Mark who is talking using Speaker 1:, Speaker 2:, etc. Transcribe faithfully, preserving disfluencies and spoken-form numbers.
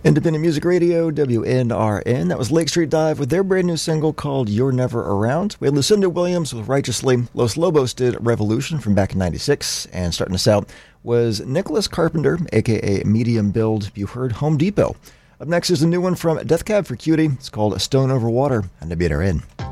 Speaker 1: Independent Music Radio, W N R N. That was Lake Street Dive with their brand new single called You're Never Around. We had Lucinda Williams with Righteously. Los Lobos did Revolution from back in ninety-six. And starting us out was Nicholas Carpenter, a k a. Medium Build. You heard Home Depot. Up next is a new one from Death Cab for Cutie. It's called Stone Over Water on W N R N.